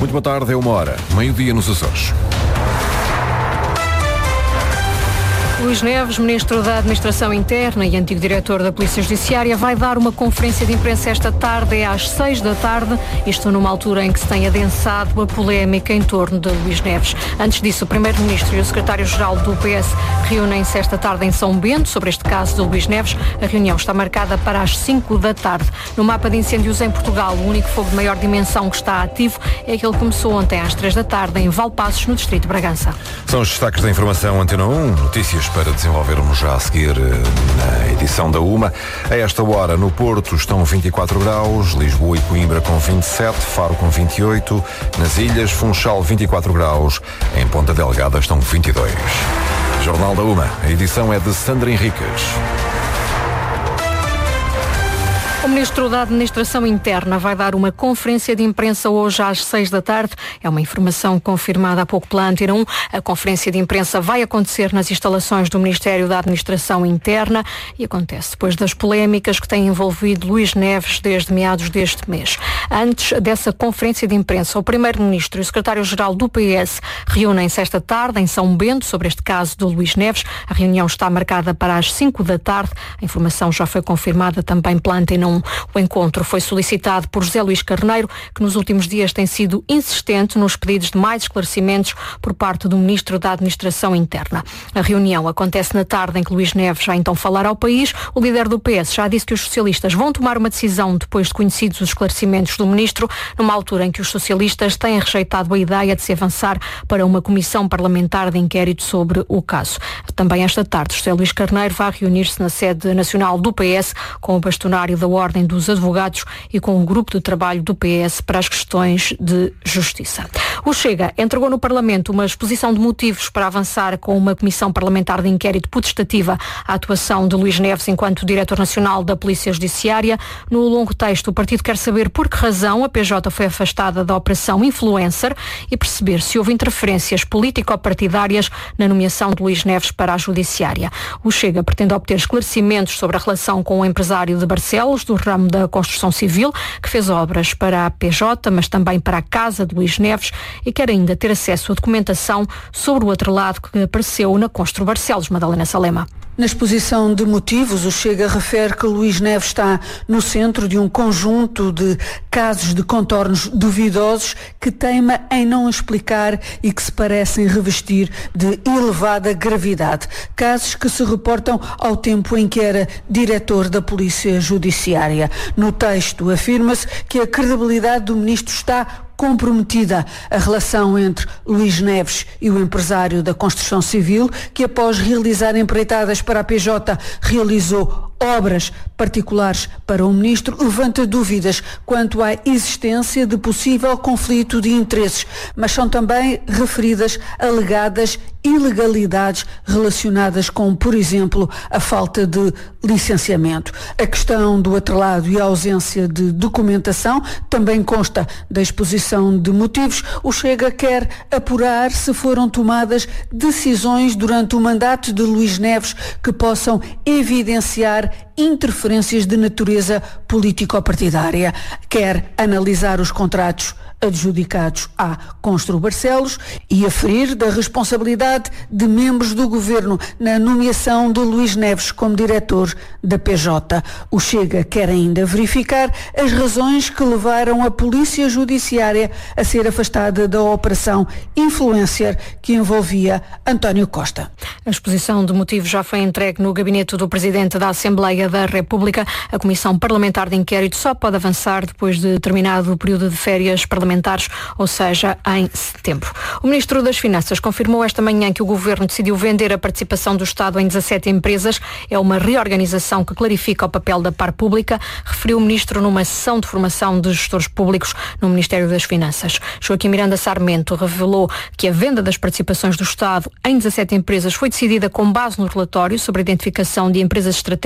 Muito boa tarde, é 1h, meio-dia nos Açores. Luís Neves, Ministro da Administração Interna e antigo Diretor da Polícia Judiciária, vai dar uma conferência de imprensa esta tarde, às 6 da tarde, isto numa altura em que se tem adensado a polémica em torno de Luís Neves. Antes disso, o Primeiro-Ministro e o Secretário-Geral do PS reúnem-se esta tarde em São Bento sobre este caso de Luís Neves. A reunião está marcada para as 5 da tarde. No mapa de incêndios em Portugal, o único fogo de maior dimensão que está ativo é aquele que começou ontem às 3 da tarde em Valpaços, no distrito de Bragança. São os destaques da informação Antena 1, notícias para desenvolvermos já a seguir na edição da 1. A esta hora no Porto estão 24 graus, Lisboa e Coimbra com 27, Faro com 28, nas Ilhas, Funchal 24 graus, em Ponta Delgada estão 22. Jornal da 1, a edição é de Sandra Henriques. O Ministro da Administração Interna vai dar uma conferência de imprensa hoje às 6 da tarde. É uma informação confirmada há pouco pela Antena 1. A conferência de imprensa vai acontecer nas instalações do Ministério da Administração Interna e acontece depois das polémicas que têm envolvido Luís Neves desde meados deste mês. Antes dessa conferência de imprensa, o Primeiro-Ministro e o Secretário-Geral do PS reúnem-se esta tarde em São Bento sobre este caso do Luís Neves. A reunião está marcada para as 5 da tarde. A informação já foi confirmada também pela Antena 1. O encontro foi solicitado por José Luís Carneiro, que nos últimos dias tem sido insistente nos pedidos de mais esclarecimentos por parte do Ministro da Administração Interna. A reunião acontece na tarde em que Luís Neves vai então falar ao país. O líder do PS já disse que os socialistas vão tomar uma decisão depois de conhecidos os esclarecimentos do Ministro, numa altura em que os socialistas têm rejeitado a ideia de se avançar para uma comissão parlamentar de inquérito sobre o caso. Também esta tarde, José Luís Carneiro vai reunir-se na sede nacional do PS com o bastonário da Ordem dos Advogados e com o grupo de trabalho do PS para as questões de justiça. O Chega entregou no Parlamento uma exposição de motivos para avançar com uma comissão parlamentar de inquérito potestativa à atuação de Luís Neves enquanto Diretor Nacional da Polícia Judiciária. No longo texto, o partido quer saber por que razão a PJ foi afastada da Operação Influencer e perceber se houve interferências político-partidárias na nomeação de Luís Neves para a Judiciária. O Chega pretende obter esclarecimentos sobre a relação com o empresário de Barcelos, do ramo da construção civil, que fez obras para a PJ, mas também para a casa de Luís Neves, e quer ainda ter acesso a documentação sobre o atrelado que apareceu na Constru Barcelos. Madalena Salema. Na exposição de motivos, o Chega refere que Luís Neves está no centro de um conjunto de casos de contornos duvidosos que teima em não explicar e que se parecem revestir de elevada gravidade. Casos que se reportam ao tempo em que era diretor da Polícia Judiciária. No texto afirma-se que a credibilidade do ministro está comprometida. A relação entre Luís Neves e o empresário da construção civil, que após realizar empreitadas para a PJ realizou obras particulares para o ministro, levanta dúvidas quanto à existência de possível conflito de interesses, mas são também referidas alegadas ilegalidades relacionadas com, por exemplo, a falta de licenciamento. A questão do atrelado e a ausência de documentação também consta da exposição de motivos. O Chega quer apurar se foram tomadas decisões durante o mandato de Luís Neves que possam evidenciar interferências de natureza político-partidária. Quer analisar os contratos adjudicados à Constru Barcelos e aferir da responsabilidade de membros do governo na nomeação de Luís Neves como diretor da PJ. O Chega quer ainda verificar as razões que levaram a Polícia Judiciária a ser afastada da Operação Influencer que envolvia António Costa. A exposição de motivos já foi entregue no gabinete do Presidente da Assembleia da República. A Comissão Parlamentar de Inquérito só pode avançar depois de terminado o período de férias parlamentares, ou seja, em setembro. O Ministro das Finanças confirmou esta manhã que o Governo decidiu vender a participação do Estado em 17 empresas. É uma reorganização que clarifica o papel da par pública, referiu o Ministro numa sessão de formação de gestores públicos no Ministério das Finanças. Joaquim Miranda Sarmento revelou que a venda das participações do Estado em 17 empresas foi decidida com base no relatório sobre a identificação de empresas estratégicas do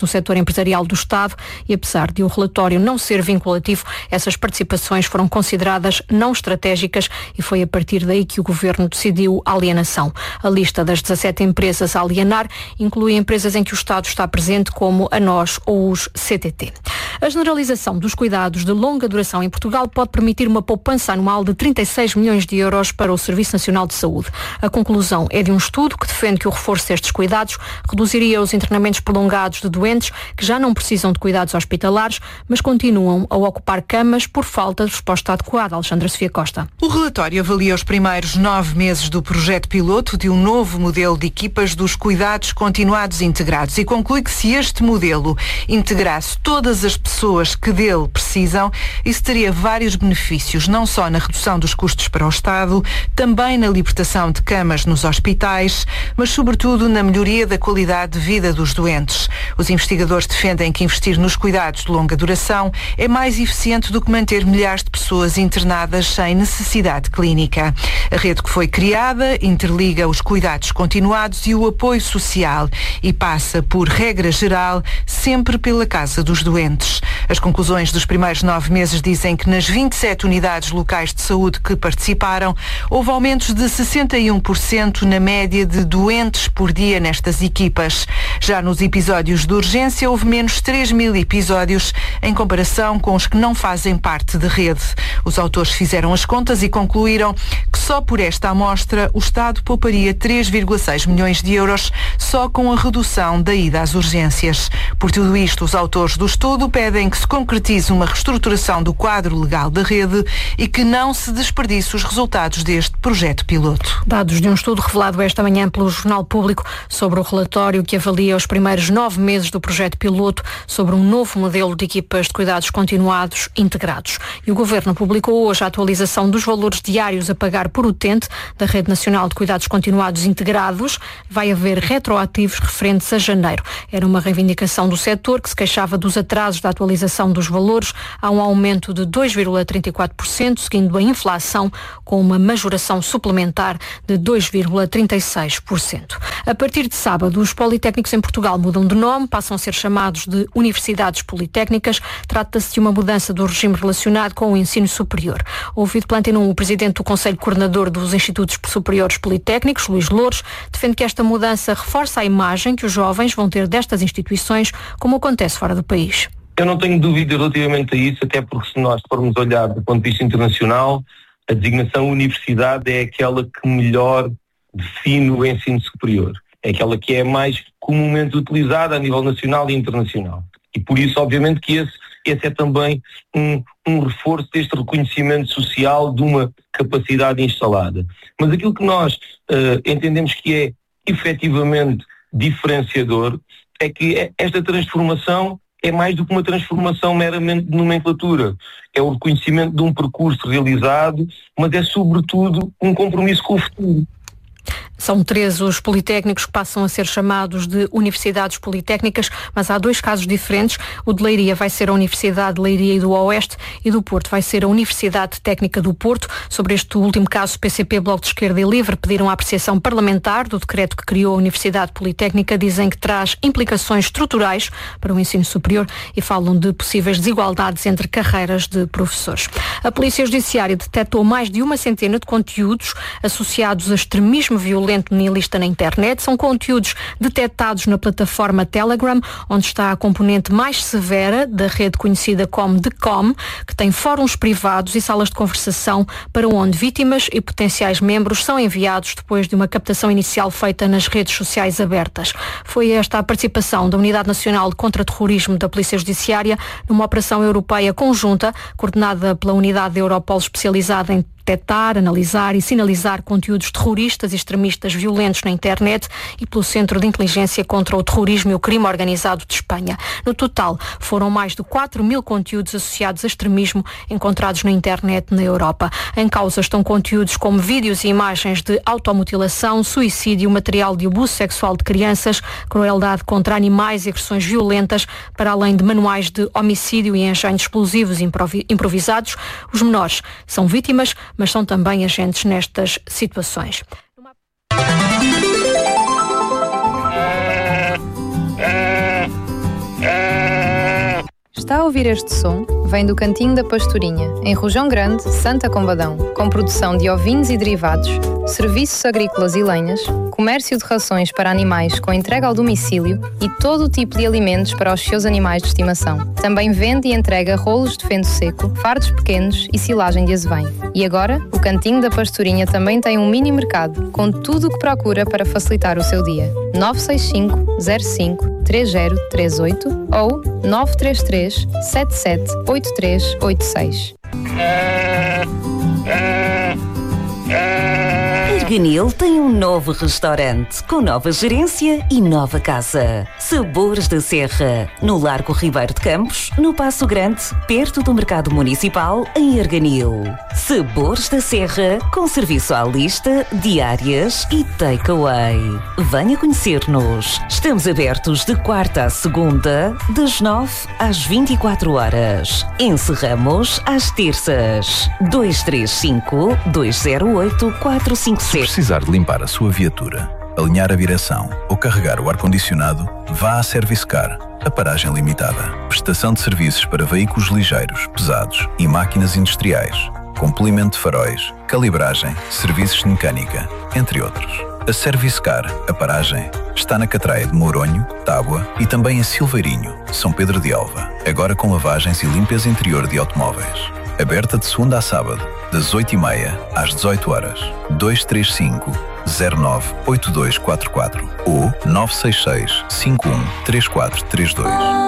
setor empresarial do Estado e, apesar de o relatório não ser vinculativo, essas participações foram consideradas não estratégicas e foi a partir daí que o Governo decidiu a alienação. A lista das 17 empresas a alienar inclui empresas em que o Estado está presente, como a NOS ou os CTT. A generalização dos cuidados de longa duração em Portugal pode permitir uma poupança anual de 36 milhões de euros para o Serviço Nacional de Saúde. A conclusão é de um estudo que defende que o reforço destes cuidados reduziria os internamentos prolongados de doentes que já não precisam de cuidados hospitalares, mas continuam a ocupar camas por falta de resposta adequada. Alexandra Sofia Costa. O relatório avalia os primeiros 9 meses do projeto piloto de um novo modelo de equipas dos cuidados continuados integrados e conclui que se este modelo integrasse todas as pessoas que dele precisam, isso teria vários benefícios, não só na redução dos custos para o Estado, também na libertação de camas nos hospitais, mas sobretudo na melhoria da qualidade de vida dos doentes. Os investigadores defendem que investir nos cuidados de longa duração é mais eficiente do que manter milhares de pessoas internadas sem necessidade clínica. A rede que foi criada interliga os cuidados continuados e o apoio social e passa, por regra geral, sempre pela casa dos doentes. As conclusões dos primeiros 9 meses dizem que nas 27 unidades locais de saúde que participaram, houve aumentos de 61% na média de doentes por dia nestas equipas. Já nos episódios de urgência, houve menos 3.000 episódios em comparação com os que não fazem parte de rede. Os autores fizeram as contas e concluíram que só por esta amostra o Estado pouparia 3,6 milhões de euros só com a redução da ida às urgências. Por tudo isto, os autores do estudo pedem que se concretize uma reestruturação do quadro legal da rede e que não se desperdice os resultados deste projeto piloto. Dados de um estudo revelado esta manhã pelo Jornal Público sobre o relatório que avalia os primeiros 9 meses do projeto piloto sobre um novo modelo de equipas de cuidados continuados integrados. E o Governo publicou hoje a atualização dos valores diários a pagar por utente da Rede Nacional de Cuidados Continuados Integrados. Vai haver retroativos referentes a janeiro. Era uma reivindicação do setor que se queixava dos atrasos da atualização dos valores. Há um aumento de 2,34%, seguindo a inflação, com uma majoração suplementar de 2,36%. A partir de sábado, os politécnicos em Portugal mudam de nome, passam a ser chamados de Universidades Politécnicas. Trata-se de uma mudança do regime relacionado com o ensino superior. Ouvido pela Antena 1, o presidente do Conselho Coordenador dos Institutos Superiores Politécnicos, Luís Louros, defende que esta mudança reforça a imagem que os jovens vão ter destas instituições, como acontece fora do país. Eu não tenho dúvida relativamente a isso, até porque se nós formos olhar do ponto de vista internacional, a designação universidade é aquela que melhor define o ensino superior. É aquela que é mais comumente utilizada a nível nacional e internacional. E por isso, obviamente, que esse é também um reforço deste reconhecimento social de uma capacidade instalada. Mas aquilo que nós entendemos que é efetivamente diferenciador é que esta transformação é mais do que uma transformação meramente de nomenclatura. É o reconhecimento de um percurso realizado, mas é sobretudo um compromisso com o futuro. São 13 os politécnicos que passam a ser chamados de Universidades Politécnicas, mas há 2 casos diferentes. O de Leiria vai ser a Universidade de Leiria e do Oeste, e do Porto vai ser a Universidade Técnica do Porto. Sobre este último caso, PCP, Bloco de Esquerda e Livre pediram a apreciação parlamentar do decreto que criou a Universidade Politécnica. Dizem que traz implicações estruturais para o ensino superior e falam de possíveis desigualdades entre carreiras de professores. A Polícia Judiciária detectou mais de 100 de conteúdos associados a extremismo violento nihilista na internet. São conteúdos detectados na plataforma Telegram, onde está a componente mais severa da rede conhecida como DECOM, que tem fóruns privados e salas de conversação para onde vítimas e potenciais membros são enviados depois de uma captação inicial feita nas redes sociais abertas. Foi esta a participação da Unidade Nacional de Contra-Terrorismo da Polícia Judiciária numa operação europeia conjunta, coordenada pela Unidade da Europol especializada em detectar, analisar e sinalizar conteúdos terroristas e extremistas violentos na internet e pelo Centro de Inteligência contra o Terrorismo e o Crime Organizado de Espanha. No total, foram mais de 4.000 conteúdos associados a extremismo encontrados na internet na Europa. Em causa estão conteúdos como vídeos e imagens de automutilação, suicídio, material de abuso sexual de crianças, crueldade contra animais e agressões violentas, para além de manuais de homicídio e engenhos explosivos improvisados. Os menores são vítimas, mas são também agentes nestas situações. Está a ouvir este som? Vem do Cantinho da Pastorinha, em Rojão Grande, Santa Combadão, com produção de ovinos e derivados, serviços agrícolas e lenhas, comércio de rações para animais com entrega ao domicílio e todo o tipo de alimentos para os seus animais de estimação. Também vende e entrega rolos de feno seco, fardos pequenos e silagem de azevém. E agora, o Cantinho da Pastorinha também tem um mini mercado, com tudo o que procura para facilitar o seu dia. 965 05 3038 ou 933 77 8386. Erganil tem um novo restaurante, com nova gerência e nova casa. Sabores da Serra, no Largo Ribeiro de Campos, no Paço Grande, perto do Mercado Municipal, em Erganil. Sabores da Serra, com serviço à lista, diárias e takeaway. Venha conhecer-nos. Estamos abertos de quarta a segunda, das 9 às 24 horas. Encerramos às terças. 235 208 457. Se precisar de limpar a sua viatura, alinhar a direção ou carregar o ar-condicionado, vá à Servicecar, a paragem limitada. Prestação de serviços para veículos ligeiros, pesados e máquinas industriais, com polimento de faróis, calibragem, serviços de mecânica, entre outros. A Servicecar, a paragem, está na Catraia de Mouronho, Tábua e também em Silveirinho, São Pedro de Alva, agora com lavagens e limpeza interior de automóveis. Aberta de segunda a sábado, das 8h30 às 18 horas. 235 09 8244 ou 966 51 3432.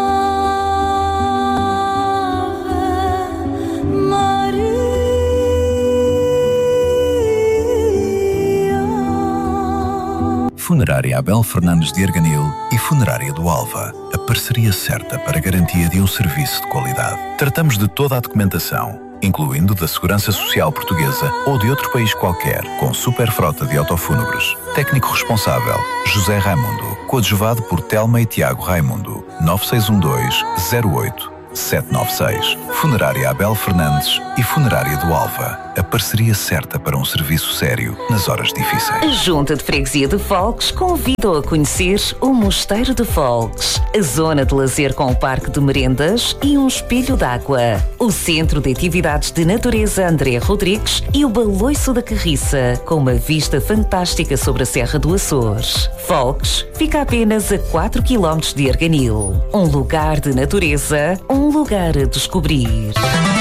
Funerária Abel Fernandes de Erganil e Funerária do Alva, a parceria certa para a garantia de um serviço de qualidade. Tratamos de toda a documentação, incluindo da Segurança Social Portuguesa ou de outro país qualquer, com super frota de autofúnebres. Técnico responsável, José Raimundo, coadjuvado por Telma e Tiago Raimundo, 9612 08 796. Funerária Abel Fernandes e Funerária do Alva, a parceria certa para um serviço sério nas horas difíceis. A Junta de Freguesia de Folques convida-o a conhecer o Mosteiro de Folques, a zona de lazer com o parque de merendas e um espelho d'água, o Centro de Atividades de Natureza André Rodrigues e o Baloiço da Carriça, com uma vista fantástica sobre a Serra do Açores. Folques fica apenas a 4 km de Erganil. Um lugar de natureza, um lugar a descobrir.